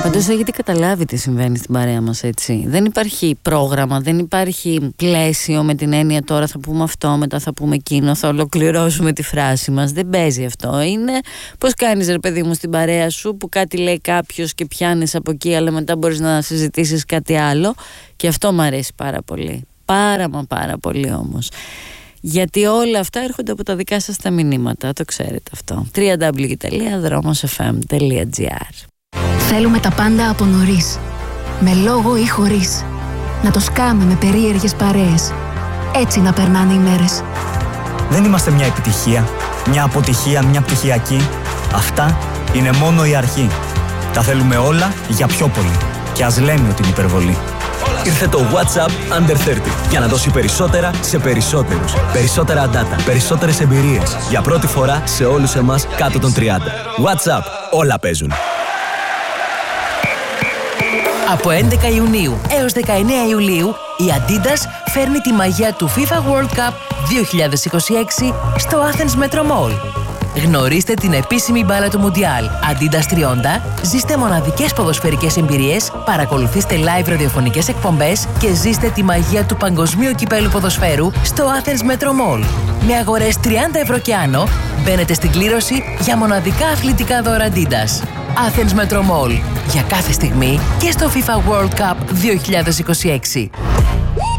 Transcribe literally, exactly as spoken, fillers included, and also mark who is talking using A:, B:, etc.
A: Πάντως έχετε καταλάβει τι συμβαίνει στην παρέα μας, έτσι. Δεν υπάρχει πρόγραμμα, δεν υπάρχει πλαίσιο με την έννοια τώρα θα πούμε αυτό, μετά θα πούμε εκείνο, θα ολοκληρώσουμε τη φράση μας. Δεν παίζει αυτό. Είναι πώς κάνεις ρε παιδί μου στην παρέα σου που κάτι λέει κάποιος και πιάνεις από εκεί, αλλά μετά μπορείς να συζητήσεις κάτι άλλο. Και αυτό μου αρέσει πάρα πολύ. Πάρα μα πάρα πολύ όμως. Γιατί όλα αυτά έρχονται από τα δικά σας τα μηνύματα, το ξέρετε αυτό. double-u double-u double-u τελεία δρόμος εφ εμ τελεία τζι άρ.
B: Θέλουμε τα πάντα από νωρίς, με λόγο ή χωρίς. Να το σκάμε με περίεργες παρέες. Έτσι να περνάνε οι μέρες.
C: Δεν είμαστε μια επιτυχία, μια αποτυχία, μια πτυχιακή. Αυτά είναι μόνο η αρχή. Τα θέλουμε όλα για πιο πολύ. Και ας λέμε ότι είναι υπερβολή.
D: Ήρθε το WhatsApp Under τριάντα για να δώσει περισσότερα σε περισσότερους. Περισσότερα data, περισσότερες εμπειρίες. Για πρώτη φορά σε όλους εμάς κάτω των τριάντα. WhatsApp, όλα παίζουν.
E: Από έντεκα Ιουνίου έως δεκαεννέα Ιουλίου, η Adidas φέρνει τη μαγεία του FIFA World Cup δύο χιλιάδες είκοσι έξι στο Athens Metro Mall. Γνωρίστε την επίσημη μπάλα του Μουντιάλ Adidas τριάντα, ζήστε μοναδικές ποδοσφαιρικές εμπειρίες, παρακολουθήστε live ραδιοφωνικές εκπομπές και ζήστε τη μαγεία του παγκοσμίου κυπέλου ποδοσφαίρου στο Athens Metro Mall. Με αγορές τριάντα ευρώ και άνω, μπαίνετε στην κλήρωση για μοναδικά αθλητικά δώρα Adidas. Athens Metro Mall. Για κάθε στιγμή και στο FIFA World Cup δύο χιλιάδες είκοσι έξι.